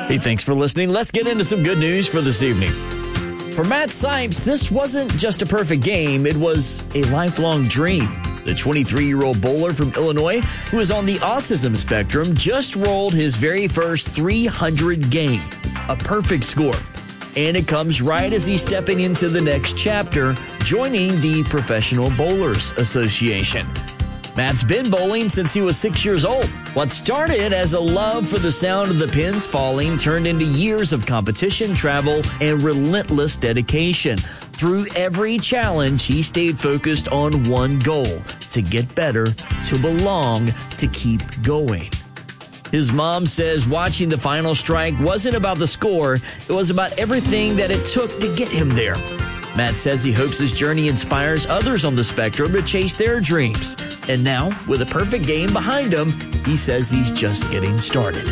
Hey, thanks for listening. Let's get into some good news for this evening. For Matt Sipes, this wasn't just a perfect game. It was a lifelong dream. The 23-year-old bowler from Illinois, who is on the autism spectrum, just rolled his very first 300 game, a perfect score. And it comes right as he's stepping into the next chapter, joining the Professional Bowlers Association. Matt's been bowling since he was 6 years old. What started as a love for the sound of the pins falling turned into years of competition, travel, and relentless dedication. Through every challenge, he stayed focused on one goal: to get better, to belong, to keep going. His mom says watching the final strike wasn't about the score, it was about everything that it took to get him there. Matt says he hopes his journey inspires others on the spectrum to chase their dreams. And now, with a perfect game behind him, he says he's just getting started.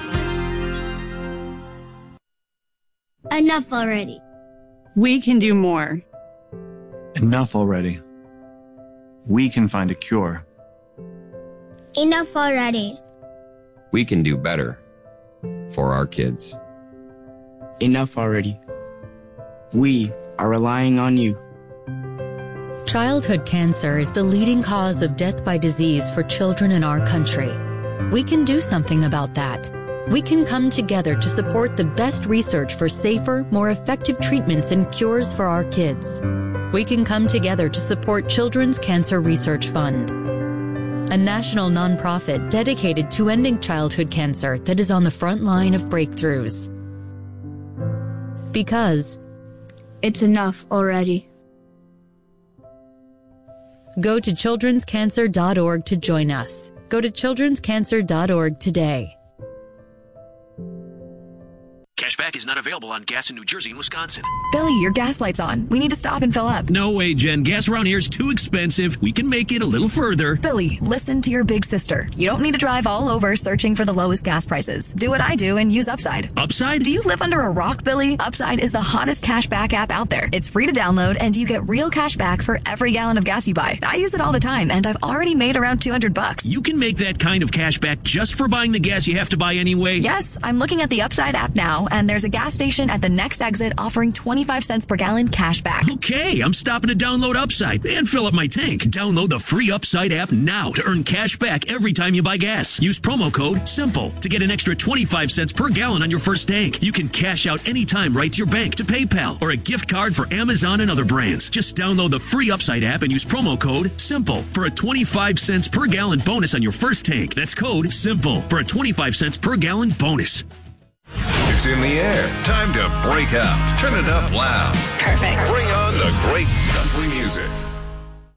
Enough already. We can do more. Enough already. We can find a cure. Enough already. We can do better for our kids. Enough already. We are relying on you. Childhood cancer is the leading cause of death by disease for children in our country. We can do something about that. We can come together to support the best research for safer, more effective treatments and cures for our kids. We can come together to support Children's Cancer Research Fund, a national nonprofit dedicated to ending childhood cancer that is on the front line of breakthroughs. Because it's enough already. Go to childrenscancer.org to join us. Go to childrenscancer.org today. Cashback is not available on gas in New Jersey and Wisconsin. Billy, your gas light's on. We need to stop and fill up. No way, Jen. Gas around here is too expensive. We can make it a little further. Billy, listen to your big sister. You don't need to drive all over searching for the lowest gas prices. Do what I do and use Upside. Upside? Do you live under a rock, Billy? Upside is the hottest cashback app out there. It's free to download, and you get real cash back for every gallon of gas you buy. I use it all the time, and I've already made around $200. You can make that kind of cash back just for buying the gas you have to buy anyway? Yes, I'm looking at the Upside app now, and there's a gas station at the next exit offering 25 cents per gallon cash back. Okay, I'm stopping to download Upside and fill up my tank. Download the free Upside app now to earn cash back every time you buy gas. Use promo code SIMPLE to get an extra 25 cents per gallon on your first tank. You can cash out anytime right to your bank, to PayPal, or a gift card for Amazon and other brands. Just download the free Upside app and use promo code SIMPLE for a 25 cents per gallon bonus on your first tank. That's code SIMPLE for a 25 cents per gallon bonus. It's in the air. Time to break out. Turn it up loud. Perfect. Bring on the great country music.